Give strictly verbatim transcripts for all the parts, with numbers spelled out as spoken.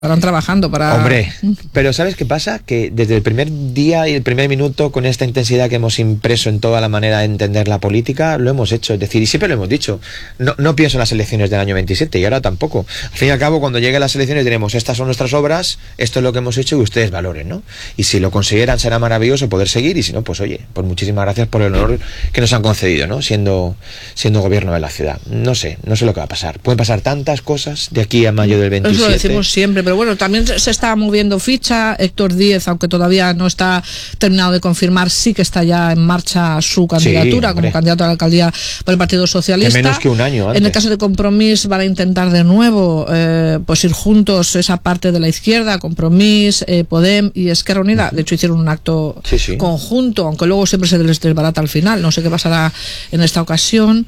Estarán trabajando para... Hombre, pero ¿sabes qué pasa? Que desde el primer día y el primer minuto, con esta intensidad que hemos impreso en toda la manera de entender la política, lo hemos hecho. Es decir, y siempre lo hemos dicho, no, no pienso en las elecciones del año veintisiete y ahora tampoco. Al fin y al cabo, cuando lleguen las elecciones diremos, estas son nuestras obras, esto es lo que hemos hecho y ustedes valoren, ¿no? Y si lo consiguieran será maravilloso poder seguir, y si no, pues oye, pues muchísimas gracias por el honor que nos han concedido, ¿no? Siendo, siendo gobierno de la ciudad. No sé, no sé lo que va a pasar. Pueden pasar tantas cosas de aquí a mayo del veintisiete. Eso lo decimos siempre, pero bueno, también se está moviendo ficha. Héctor Díez, aunque todavía no está terminado de confirmar, sí que está ya en marcha su candidatura sí, como candidato a la alcaldía por el Partido Socialista. Que menos que un año antes. En el caso de Compromís van a intentar de nuevo eh, pues ir juntos esa parte de la izquierda, Compromís, eh, Podem y Esquerra Unida. De hecho hicieron un acto sí, sí. conjunto, aunque luego siempre se les desbarata al final. No sé qué pasará en esta ocasión.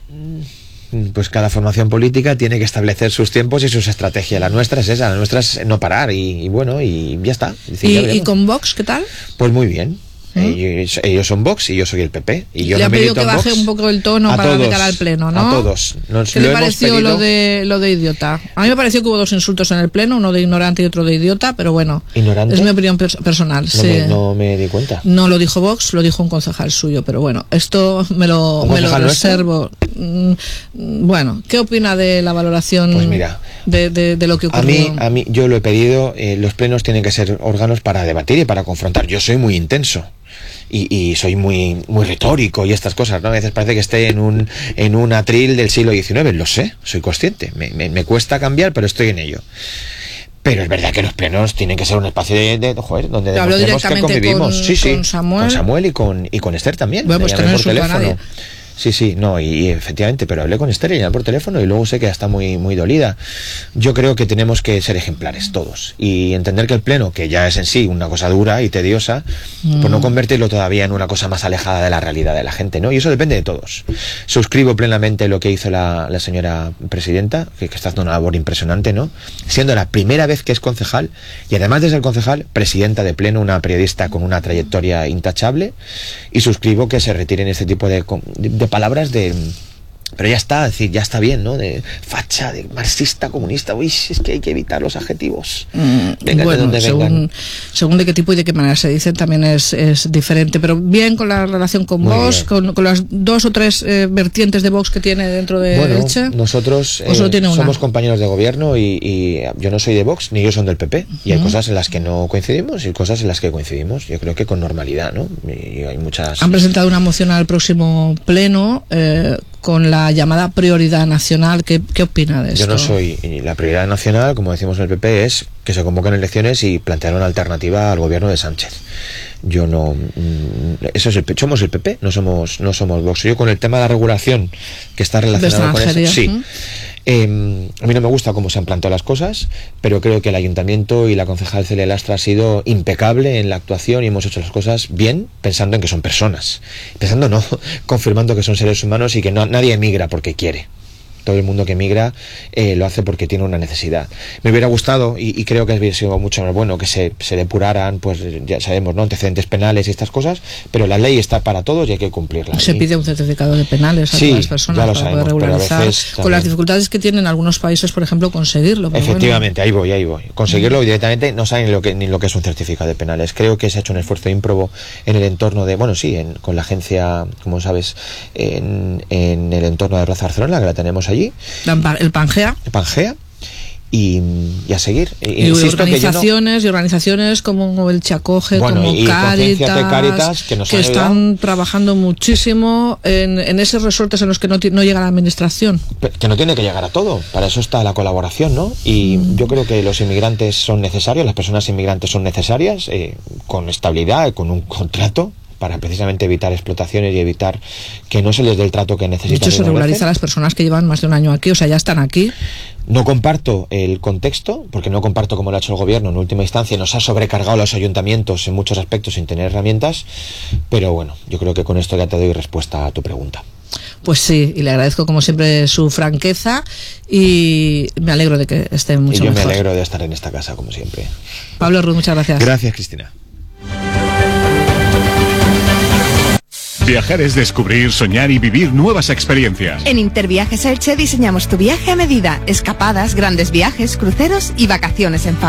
Pues cada formación política tiene que establecer sus tiempos y sus estrategias. La nuestra es esa, la nuestra es no parar y, y bueno, y ya está. ¿Y, ya ¿Y con Vox qué tal? Pues muy bien. ¿Mm? Ellos, ellos son Vox y yo soy el P P. Y yo le no ha pedido que baje un poco el tono para todos, de cara al pleno, ¿no? A todos. Nos ¿Qué lo le pareció pedido... lo de lo de idiota? A mí me pareció que hubo dos insultos en el pleno, uno de ignorante y otro de idiota, pero bueno, ¿Ignorante? Es mi opinión pers personal. No, sí. me, no me di cuenta. No lo dijo Vox, lo dijo un concejal suyo, pero bueno, esto me lo, me lo reservo. Mm, bueno, ¿qué opina de la valoración pues mira, de, de, de lo que ocurrió? A mí, a mí yo lo he pedido, eh, los plenos tienen que ser órganos para debatir y para confrontar. Yo soy muy intenso. Y, y soy muy muy retórico y estas cosas, ¿no? A veces parece que esté en un en un atril del siglo diecinueve, lo sé, soy consciente, me, me, me cuesta cambiar, pero estoy en ello. Pero es verdad que los plenos tienen que ser un espacio de, de joder, donde demostremos que convivimos. Con, sí, sí, con Samuel. con Samuel y con y con Esther también. Bueno, pues también por teléfono. Sí, sí, no, y, y efectivamente, pero hablé con Esther y ella por teléfono y luego sé que está muy muy dolida. Yo creo que tenemos que ser ejemplares todos y entender que el pleno, que ya es en sí una cosa dura y tediosa, mm. pues no convertirlo todavía en una cosa más alejada de la realidad de la gente, ¿no? Y eso depende de todos. Suscribo plenamente lo que hizo la, la señora presidenta, que, que está haciendo una labor impresionante, ¿no? Siendo la primera vez que es concejal y además de ser concejal, presidenta de pleno, una periodista con una trayectoria intachable, y suscribo que se retiren este tipo de, de, de palabras de... Pero ya está, es decir, ya está bien, ¿no? De facha, de marxista, comunista. Uy, es que hay que evitar los adjetivos. Mm, vengan bueno, de donde según, vengan. Según de qué tipo y de qué manera se dicen también es, es diferente. Pero bien con la relación con Muy Vox, con, con las dos o tres eh, vertientes de Vox que tiene dentro de bueno, Elche. Nosotros eh, somos compañeros de gobierno y, y yo no soy de Vox, ni ellos son del P P. Y hay uh-huh. cosas en las que no coincidimos y cosas en las que coincidimos. Yo creo que con normalidad, ¿no? Y hay muchas... Han presentado una moción al próximo pleno eh, con la llamada prioridad nacional. ¿Qué, qué opina de esto? Yo no soy... La prioridad nacional, como decimos en el P P, es que se convoquen elecciones y plantear una alternativa al gobierno de Sánchez. Yo no... Eso es el, somos el P P, no somos no somos Vox. Yo con el tema de la regulación que está relacionado con eso... Sí. ¿Mm? Eh, a mí no me gusta cómo se han planteado las cosas, pero creo que el ayuntamiento y la concejal Celia Lastra ha sido impecable en la actuación y hemos hecho las cosas bien, pensando en que son personas, pensando no, confirmando que son seres humanos y que no, nadie emigra porque quiere. Todo el mundo que emigra eh, lo hace porque tiene una necesidad. Me hubiera gustado, y, y creo que hubiera sido mucho más bueno, que se, se depuraran, pues ya sabemos, ¿no? Antecedentes penales y estas cosas, pero la ley está para todos y hay que cumplirla. Se pide un certificado de penales a sí, todas las personas ya lo para sabemos, poder regularizar, con también las dificultades que tienen algunos países, por ejemplo, conseguirlo. Efectivamente, bueno. ahí voy, ahí voy. Conseguirlo mm. directamente no saben lo que, ni lo que es un certificado de penales. Creo que se ha hecho un esfuerzo ímprobo en el entorno de, bueno, sí, en, con la agencia, como sabes, en, en el entorno de Plaza Barcelona, que la tenemos allí. La El Pangea. El Pangea. Y, y a seguir. Y, y organizaciones no... y organizaciones como el Chacoge, bueno, como y Cáritas, Cáritas, que, nos que están trabajando muchísimo en, en esos resortes en los que no, no llega la administración. Que no tiene que llegar a todo, para eso está la colaboración, ¿no? Y mm. yo creo que los inmigrantes son necesarios, las personas inmigrantes son necesarias, eh, con estabilidad, con un contrato, para precisamente evitar explotaciones y evitar que no se les dé el trato que necesitan. De hecho, se regulariza a las personas que llevan más de un año aquí, o sea, ya están aquí. No comparto el contexto, porque no comparto como lo ha hecho el gobierno en última instancia, nos ha sobrecargado a los ayuntamientos en muchos aspectos sin tener herramientas, pero bueno, yo creo que con esto ya te doy respuesta a tu pregunta. Pues sí, y le agradezco como siempre su franqueza y me alegro de que esté mucho mejor. Y yo mejor. me alegro de estar en esta casa, como siempre. Pablo Ruz, muchas gracias. Gracias, Cristina. Viajar es descubrir, soñar y vivir nuevas experiencias. En Interviajes Elche diseñamos tu viaje a medida. Escapadas, grandes viajes, cruceros y vacaciones en familia.